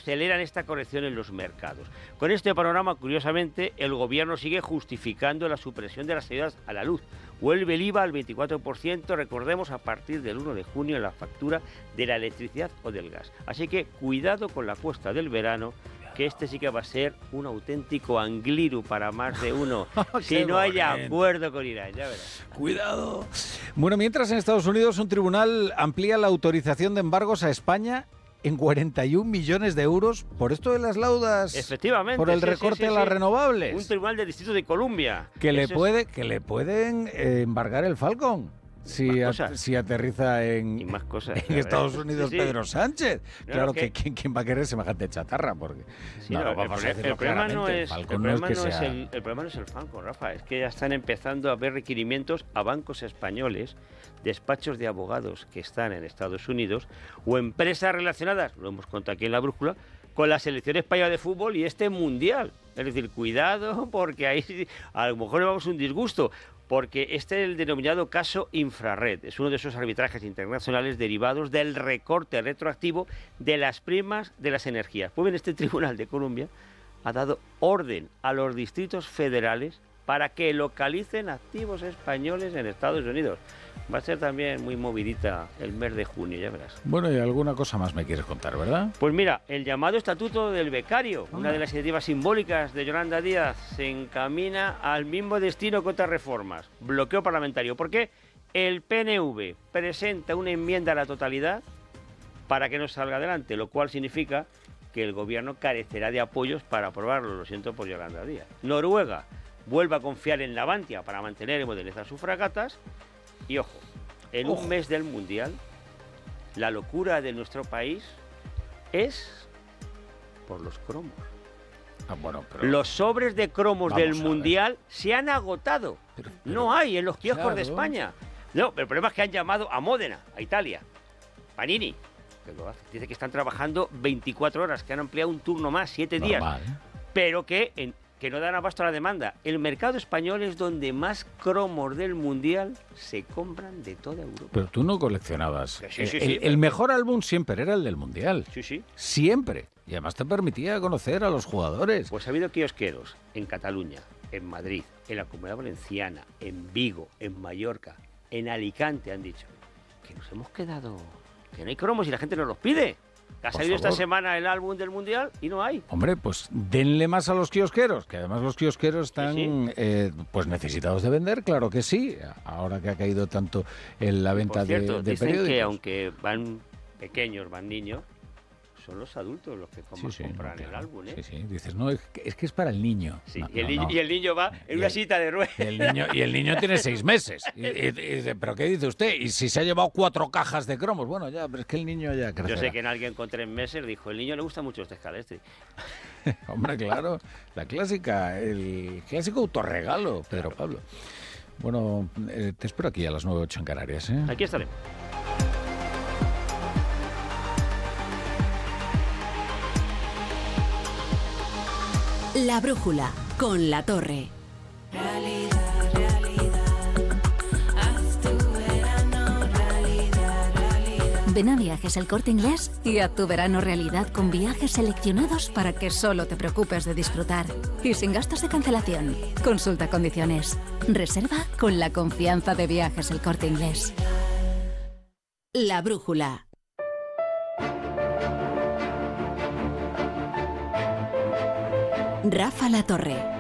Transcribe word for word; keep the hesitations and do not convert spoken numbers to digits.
aceleran esta corrección en los mercados. Con este panorama, curiosamente, el gobierno sigue justificando la supresión de las ayudas a la luz. Vuelve el I V A al veinticuatro por ciento, recordemos, a partir del uno de junio en la factura de la electricidad o del gas. Así que cuidado con la cuesta del verano, que este sí que va a ser un auténtico angliru para más de uno, si no hay acuerdo con Irán, ya verás. Cuidado. Bueno, mientras en Estados Unidos un tribunal amplía la autorización de embargos a España en cuarenta y un millones de euros por esto de las laudas. Efectivamente. Por el sí, recorte sí, sí, a las sí. renovables. Un tribunal del Distrito de Columbia. Que le, Eso puede, es... que le pueden eh, embargar el Falcon. Si, a, si aterriza en, y más cosas, en Estados Unidos sí, sí. Pedro Sánchez. No, claro que... que ¿quién, quién va a querer semejante chatarra, porque sí, no, no, vamos el, a decirlo el problema no claramente, es el el Falcon problema no es, no que es sea... el, el problema no es el Falcon, Rafa, es que ya están empezando a haber requerimientos a bancos españoles, despachos de abogados que están en Estados Unidos o empresas relacionadas, lo hemos contado aquí en La Brújula, con la selección española de fútbol y este mundial. Es decir, cuidado, porque ahí a lo mejor le vamos un disgusto. Porque este es el denominado caso Infrared. Es uno de esos arbitrajes internacionales derivados del recorte retroactivo de las primas de las energías. Pues bien, este Tribunal de Columbia ha dado orden a los distritos federales para que localicen activos españoles en Estados Unidos. Va a ser también muy movidita el mes de junio, ya verás. Bueno, y alguna cosa más me quieres contar, ¿verdad? Pues mira, el llamado Estatuto del Becario, ah. una de las iniciativas simbólicas de Yolanda Díaz, se encamina al mismo destino que otras reformas. Bloqueo parlamentario. ¿Por qué? El P N V presenta una enmienda a la totalidad para que no salga adelante, lo cual significa que el gobierno carecerá de apoyos para aprobarlo. Lo siento por Yolanda Díaz. Noruega vuelve a confiar en Navantia para mantener y modernizar sus fragatas. Y ojo, en ojo. un mes del Mundial, la locura de nuestro país es por los cromos. Ah, bueno, pero... Los sobres de cromos Vamos del Mundial se han agotado. Pero, pero, no hay en los kioscos claro. de España. No, pero el problema es que han llamado a Módena, a Italia, Panini, que lo hace. Dice que están trabajando veinticuatro horas, que han ampliado un turno más, siete días. Normal. Pero que... En, que no dan abasto a la demanda. El mercado español es donde más cromos del Mundial se compran de toda Europa. Pero tú no coleccionabas. Sí, sí, el, sí, el, pero... el mejor álbum siempre era el del Mundial. Sí, sí. Siempre. Y además te permitía conocer a los jugadores. Pues ha habido kiosqueros en Cataluña, en Madrid, en la Comunidad Valenciana, en Vigo, en Mallorca, en Alicante, han dicho que nos hemos quedado, que no hay cromos y la gente nos los pide. Ha salido esta semana el álbum del Mundial y no hay. Hombre, pues denle más a los kiosqueros, que además los kiosqueros están sí, sí. Eh, pues necesitados de vender, claro que sí, ahora que ha caído tanto en la venta Por cierto, de, de dicen periódicos. que aunque van pequeños, van niños, son los adultos los que sí, sí, compran no, claro. el álbum, ¿eh? Sí, sí, dices, no, es que es, que es para el niño. Sí, no, y, el no, niño no. y el niño va en y una el, silla de ruedas. Y el niño, y el niño tiene seis meses. Y, y, y dice, ¿pero qué dice usted? Y si se ha llevado cuatro cajas de cromos, bueno, ya, pero es que el niño ya crecerá. Yo sé que en alguien con tres meses dijo, el niño le gusta mucho este escalestre. Hombre, claro, la clásica, el clásico autorregalo, Pedro claro. Pablo. Bueno, eh, te espero aquí a las nueve ocho en Canarias, ¿eh? Aquí estaremos. La Brújula, con La Torre. Realidad, realidad, haz tu verano, realidad, realidad. Ven a Viajes El Corte Inglés y haz tu verano realidad con viajes seleccionados para que solo te preocupes de disfrutar. Y sin gastos de cancelación. Consulta condiciones. Reserva con la confianza de Viajes El Corte Inglés. La Brújula. Rafa La Torre.